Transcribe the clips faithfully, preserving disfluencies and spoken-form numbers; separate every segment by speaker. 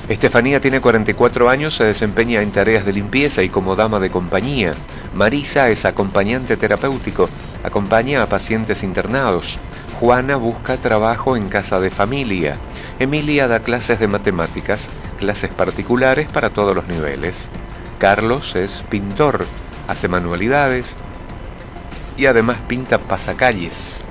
Speaker 1: Estefanía tiene cuarenta y cuatro años, se desempeña en tareas de limpieza y como dama de compañía. Marisa es acompañante terapéutico, acompaña a pacientes internados. Juana busca trabajo en casa de familia. Emilia da clases de matemáticas, clases particulares para todos los niveles. Carlos es pintor, hace manualidades y además pinta pasacalles.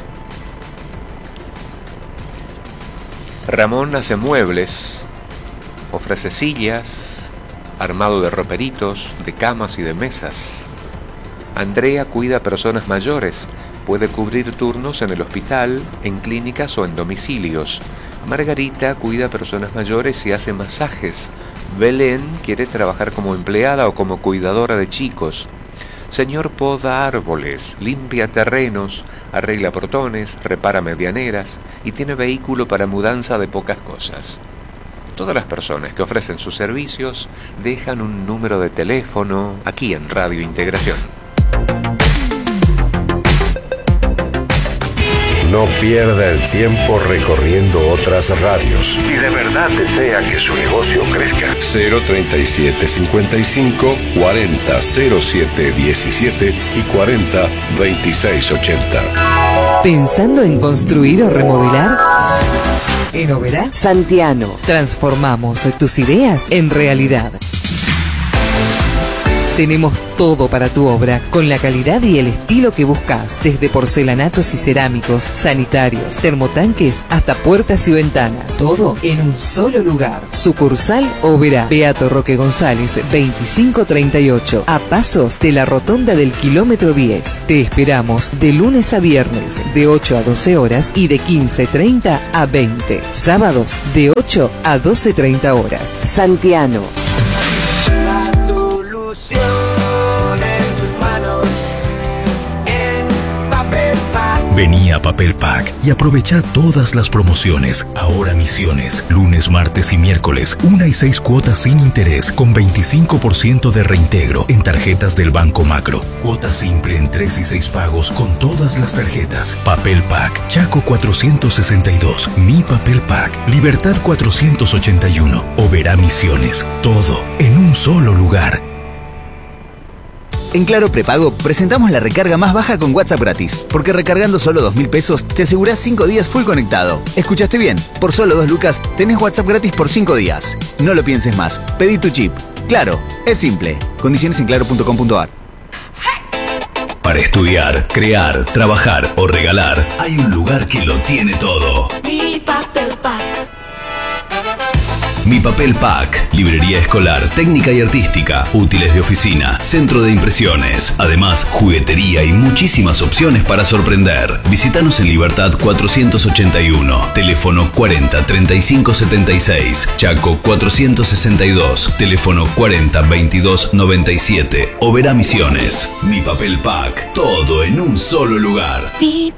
Speaker 1: Ramón hace muebles, ofrece sillas, armado de roperitos, de camas y de mesas. Andrea cuida a personas mayores, puede cubrir turnos en el hospital, en clínicas o en domicilios. Margarita cuida a personas mayores y hace masajes. Belén quiere trabajar como empleada o como cuidadora de chicos. Señor poda árboles, limpia terrenos, arregla portones, repara medianeras y tiene vehículo para mudanza de pocas cosas. Todas las personas que ofrecen sus servicios dejan un número de teléfono aquí en Radio Integración.
Speaker 2: No pierda el tiempo recorriendo otras radios. Si de verdad desea que su negocio crezca. cero treinta y siete cincuenta y cinco cuarenta cero siete diecisiete y cuarenta veintiséis ochenta.
Speaker 3: ¿Pensando en construir o remodelar? En Oberá Santiano transformamos tus ideas en realidad. Tenemos todo para tu obra, con la calidad y el estilo que buscas, desde porcelanatos y cerámicos, sanitarios, termotanques, hasta puertas y ventanas. Todo en un solo lugar. Sucursal Oberá, Beato Roque González, veinticinco treinta y ocho, a pasos de la rotonda del kilómetro diez. Te esperamos de lunes a viernes, de ocho a doce horas y de quince treinta a veinte. Sábados, de ocho a doce treinta horas. Santiano.
Speaker 4: En tus manos, en Papel Pack.
Speaker 5: Vení a Papel Pack y aprovecha todas las promociones. Ahora Misiones, lunes, martes y miércoles, una y seis cuotas sin interés con veinticinco por ciento de reintegro en tarjetas del Banco Macro. Cuota simple en tres y seis pagos con todas las tarjetas. Papel Pack, Chaco cuatrocientos sesenta y dos, Mi Papel Pack, Libertad cuatrocientos ochenta y uno, Oberá Misiones. Todo en un solo lugar.
Speaker 6: En Claro Prepago presentamos la recarga más baja con WhatsApp gratis, porque recargando solo dos mil pesos te asegurás cinco días full conectado. ¿Escuchaste bien? Por solo dos lucas tenés WhatsApp gratis por cinco días. No lo pienses más, pedí tu chip. Claro, es simple. Condiciones en claro punto com punto a r.
Speaker 5: Para estudiar, crear, trabajar o regalar, hay un lugar que lo tiene todo.
Speaker 4: Mi Papel Pack.
Speaker 5: Mi Papel Pack, librería escolar, técnica y artística, útiles de oficina, centro de impresiones, además juguetería y muchísimas opciones para sorprender. Visítanos en Libertad cuatrocientos ochenta y uno, teléfono cuarenta treinta y cinco setenta y seis, Chaco cuatrocientos sesenta y dos, teléfono cuarenta veintidós noventa y siete, Oberá Misiones. Mi Papel Pack, todo en un solo lugar.
Speaker 4: Mi